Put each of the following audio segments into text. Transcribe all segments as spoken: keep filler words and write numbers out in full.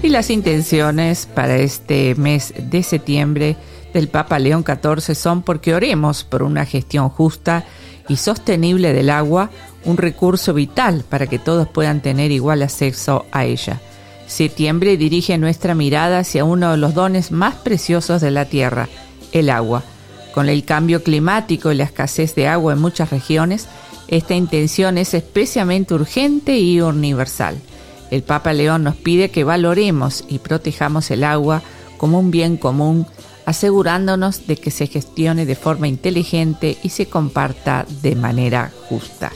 Y las intenciones para este mes de septiembre del Papa León catorce son porque oremos por una gestión justa y sostenible del agua, un recurso vital para que todos puedan tener igual acceso a ella. Septiembre dirige nuestra mirada hacia uno de los dones más preciosos de la tierra, el agua. Con el cambio climático y la escasez de agua en muchas regiones, esta intención es especialmente urgente y universal. El Papa León nos pide que valoremos y protejamos el agua como un bien común, asegurándonos de que se gestione de forma inteligente y se comparta de manera justa.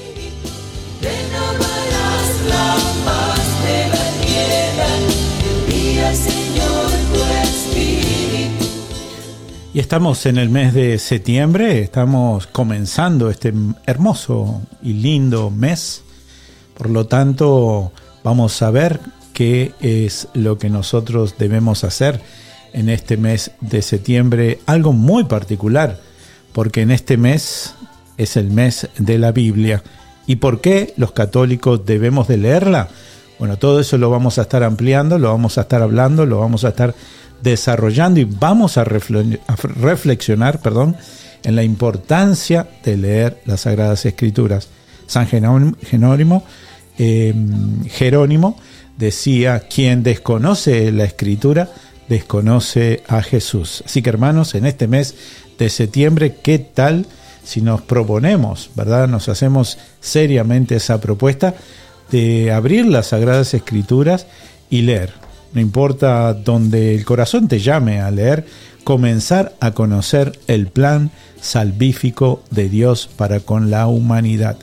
Renovarás la paz de la tierra, envía, Señor, tu Espíritu. Y estamos en el mes de septiembre, estamos comenzando este hermoso y lindo mes. Por lo tanto, vamos a ver qué es lo que nosotros debemos hacer en este mes de septiembre, algo muy particular, porque en este mes es el mes de la Biblia. ¿Y por qué los católicos debemos de leerla? Bueno, todo eso lo vamos a estar ampliando, lo vamos a estar hablando, lo vamos a estar desarrollando y vamos a reflexionar, perdón, en la importancia de leer las Sagradas Escrituras. San Jerónimo, eh, Jerónimo decía: quien desconoce la Escritura desconoce a Jesús. Así que, hermanos, en este mes de septiembre, ¿qué tal si nos proponemos, verdad, nos hacemos seriamente esa propuesta de abrir las Sagradas Escrituras y leer? No importa donde el corazón te llame a leer, comenzar a conocer el plan salvífico de Dios para con la humanidad.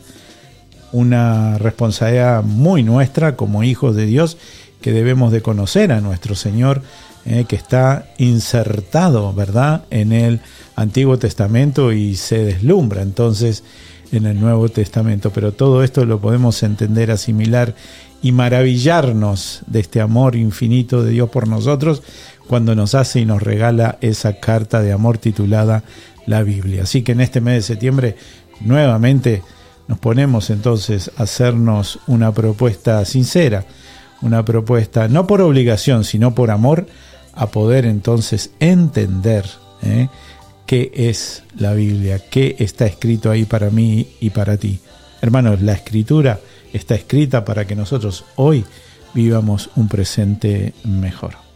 Una responsabilidad muy nuestra como hijos de Dios, que debemos de conocer a nuestro Señor, eh, que está insertado, ¿verdad?, en el Antiguo Testamento y se deslumbra entonces en el Nuevo Testamento. Pero todo esto lo podemos entender, asimilar y maravillarnos de este amor infinito de Dios por nosotros cuando nos hace y nos regala esa carta de amor titulada la Biblia. Así que en este mes de septiembre nuevamente nos ponemos entonces a hacernos una propuesta sincera, una propuesta no por obligación, sino por amor, a poder entonces entender ¿eh? qué es la Biblia, qué está escrito ahí para mí y para ti. Hermanos, la Escritura está escrita para que nosotros hoy vivamos un presente mejor.